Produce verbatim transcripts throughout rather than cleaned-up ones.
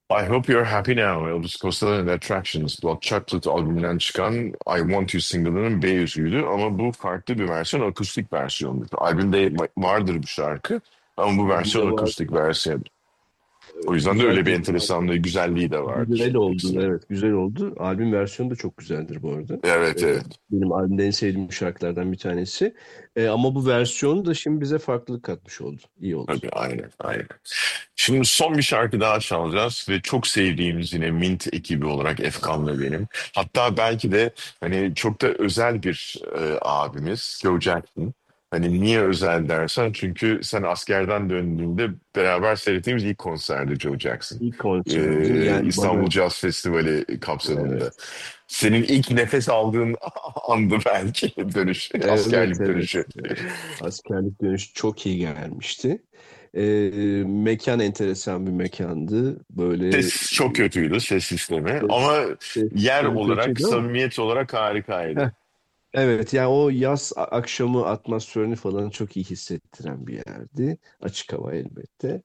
I Hope You're Happy Now, Elvis Costello and the Attractions, Blood Chocolate albümünden çıkan I Want You single'ının B yüzüydü ama bu farklı bir versiyon, akustik versiyondu. Albümde va- vardır bu şarkı ama bu Albümde versiyon var. akustik versiyon. O Evet, yüzden de güzel öyle bir de enteresanlığı, güzelliği de vardır güzel oldu. hepsinin. Evet, güzel oldu. Albüm versiyonu da çok güzeldir bu arada. Evet, Ee, evet. benim albümde en sevdiğim şarkılardan bir tanesi. Ee, ama bu versiyonu da şimdi bize farklılık katmış oldu. İyi oldu. Tabii, aynen, aynen. Şimdi son bir şarkı daha çalacağız ve çok sevdiğimiz yine Mint ekibi olarak Efkan ve benim. Hatta belki de hani çok da özel bir e, abimiz Joe Jackson. Hani niye özel dersen çünkü sen askerden döndüğünde beraber seyrettiğimiz ilk konserdi Joe Jackson. İlk konserdi. Ee, Yani İstanbul bana Jazz Festivali kapsamında. evet, Senin ilk nefes aldığın andı belki dönüş, evet, askerlik evet, dönüşü. evet. Askerlik dönüşü çok iyi gelmişti. Ee, mekan enteresan bir mekandı. Böyle Ses çok kötüydü, ses sistemi ses, ama ses yer sistemi olarak, kötüydü ama samimiyet olarak harikaydı. evet, yani o yaz a- akşamı atmosferini falan çok iyi hissettiren bir yerdi. Açık hava elbette.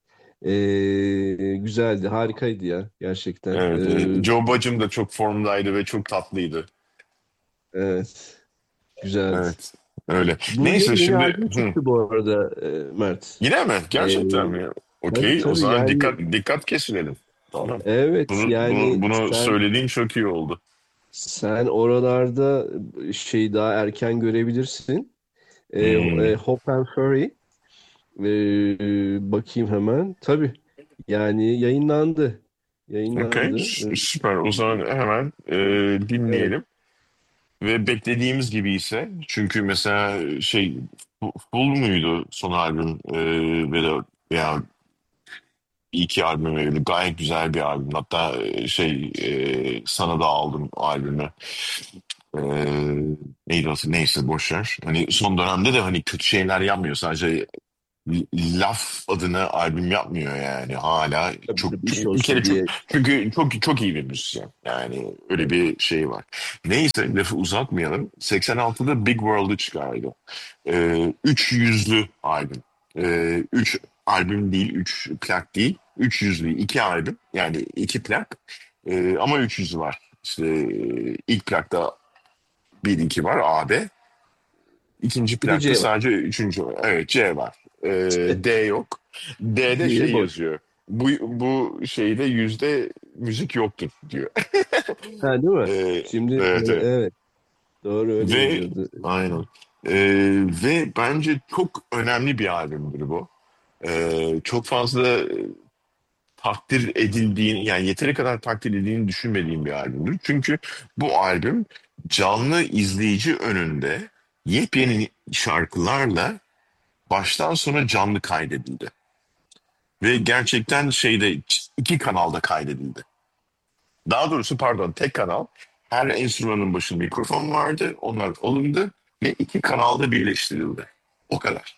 Ee, güzeldi, harikaydı ya gerçekten. Evet, e, Ee, Joe Bacım da çok formdaydı ve çok tatlıydı. evet, güzeldi. Evet, öyle. Bu Neyse yıl yeni şimdi, albüm hı, çıktı bu arada e, Mert. yine mi? Ee, Gerçekten mi? tabii Okey, o tabii zaman yani dikkat dikkat kesilelim. Tamam. evet Bunu, bunu, yani bunu sen söylediğin çok iyi oldu. sen oralarda şey daha erken görebilirsin. Ee, e, Hmm. Hope and Fury. Ee, bakayım hemen. Tabii. Yani yayınlandı. Okey, Yayınlandı. s- Ee, süper. O zaman hemen e, evet. dinleyelim. Ve beklediğimiz gibi ise çünkü mesela şey Fu- Full muydu son albüm e, ve de ya iki albüm öyle gayet güzel bir albüm. Hatta e, şey e, sana da aldım albümü. E, neydi adı neyse boş ver. Hani son dönemde de hani kötü şeyler yapmıyor. Sadece laf adına albüm yapmıyor yani hala Tabii çok tabii iş çünkü bir olsun kere çok diye. çünkü çok çok iyi bir müzisyen yani öyle Evet. bir şey var. Neyse lafı uzatmayalım. seksen altıda Big World'u çıkardı. Ee, üç yüzlü albüm. Ee, üç albüm değil, üç plak değil. Üç yüzlü iki albüm yani iki plak. Ee, ama üç yüzü var. İşte e, ilk plakta bir iki var A B. İkinci Bir de plakta C var. sadece üçüncü var. Evet C var. Ee, D yok. D'de Diğeri şey boş. yazıyor. Bu, bu şeyde yüzde müzik yoktur diyor. Ha, değil mi? Ee, Şimdi e, evet, evet. evet, doğru öyle Ve yazıyordu. aynen. Ee, ve bence çok önemli bir albümdür bu. Ee, çok fazla takdir edildiğini yani yeteri kadar takdir edildiğini düşünmediğim bir albümdür. Çünkü bu albüm canlı izleyici önünde yepyeni şarkılarla baştan sona canlı kaydedildi. Ve gerçekten şeyde iki kanalda kaydedildi. Daha doğrusu pardon tek kanal. Her enstrümanın başında mikrofon vardı. Onlar alındı ve iki kanalda birleştirildi. O kadar.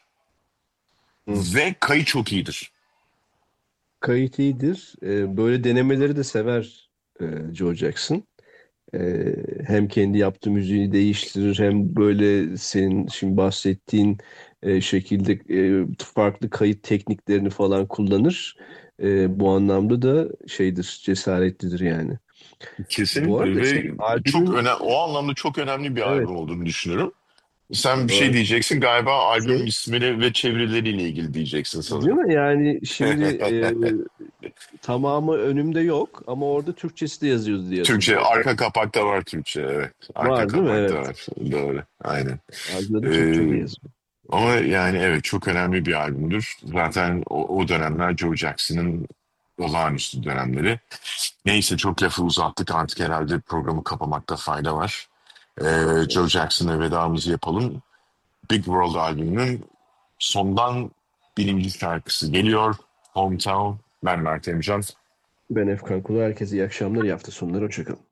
Hı. Ve kayıt çok iyidir. Kayıt iyidir. Ee, böyle denemeleri de sever e, Joe Jackson. Ee, hem kendi yaptığı müziği değiştirir hem böyle senin şimdi bahsettiğin e, şekilde e, farklı kayıt tekniklerini falan kullanır. E, bu anlamda da şeydir, cesaretlidir yani. Bu Kesinlikle arada şey ve çok albümün öne o anlamda çok önemli bir evet, albüm olduğunu düşünüyorum. Sen bir şey evet, diyeceksin galiba albüm şey ismini ve çevirileriyle ilgili diyeceksin değil sanırım. mi? Yani şimdi e, tamamı önümde yok ama orada Türkçesi de yazıyordu diye Türkçe hatırlıyorum. arka kapakta var Türkçe evet. Arka Var değil mi? kapakta Evet. var. Doğru. Aynen. Bazıları Türkçe de Ee, yazıyor. ama yani evet çok önemli bir albümdür. Zaten o, o dönemler Joe Jackson'ın olağanüstü dönemleri. Neyse çok lafı uzattık artık herhalde programı kapamakta fayda var. Ee, Joe Evet. Jackson'a vedamızı yapalım. Big World albümünün sondan birinci şarkısı geliyor. Hometown. Ben Mert Emcan. Ben Efkan Kulu. Herkese iyi akşamlar, iyi hafta sonları. Hoşça kalın.